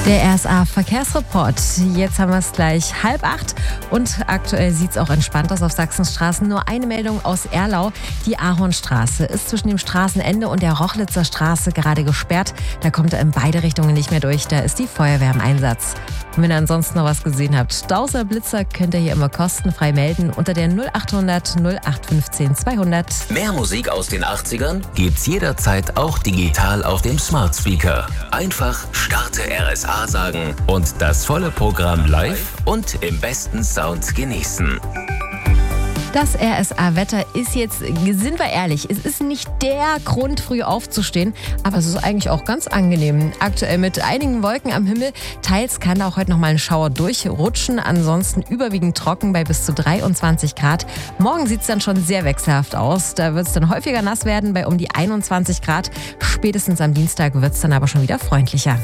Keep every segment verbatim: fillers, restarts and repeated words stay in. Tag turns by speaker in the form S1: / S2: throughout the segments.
S1: Der R S A-Verkehrsreport. Jetzt haben wir es gleich halb acht und aktuell sieht es auch entspannt aus auf Sachsens Straßen. Nur eine Meldung aus Erlau. Die Ahornstraße ist zwischen dem Straßenende und der Rochlitzer Straße gerade gesperrt. Da kommt er in beide Richtungen nicht mehr durch. Da ist die Feuerwehr im Einsatz. Und wenn ihr ansonsten noch was gesehen habt, Stauser, Blitzer, könnt ihr hier immer kostenfrei melden unter der null achthundert null acht fünfzehn zweihundert.
S2: Mehr Musik aus den achtzigern gibt's jederzeit auch digital auf dem Smart Speaker. Einfach Starte R S A sagen und das volle Programm live und im besten Sound genießen.
S1: Das R S A-Wetter ist jetzt, sind wir ehrlich, es ist nicht der Grund, früh aufzustehen, aber es ist eigentlich auch ganz angenehm. Aktuell mit einigen Wolken am Himmel, teils kann da auch heute noch mal ein Schauer durchrutschen, ansonsten überwiegend trocken bei bis zu dreiundzwanzig Grad. Morgen sieht es dann schon sehr wechselhaft aus, da wird es dann häufiger nass werden bei um die einundzwanzig Grad. Spätestens am Dienstag wird es dann aber schon wieder freundlicher.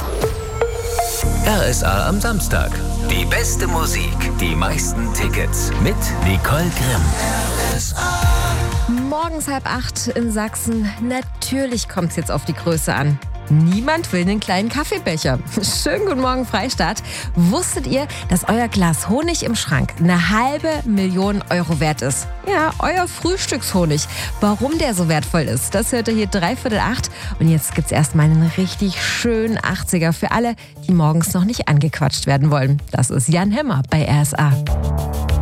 S2: R S A am Samstag. Die beste Musik, die meisten Tickets mit Nicole Grimm. R S A.
S1: Morgens halb acht in Sachsen. Natürlich kommt es jetzt auf die Größe an. Niemand will einen kleinen Kaffeebecher. Schönen guten Morgen, Freistaat. Wusstet ihr, dass euer Glas Honig im Schrank eine halbe Million Euro wert ist? Ja, euer Frühstückshonig. Warum der so wertvoll ist, das hört ihr hier dreiviertel acht. Und jetzt gibt's erstmal einen richtig schönen achtziger für alle, die morgens noch nicht angequatscht werden wollen. Das ist Jan Hemmer bei R S A.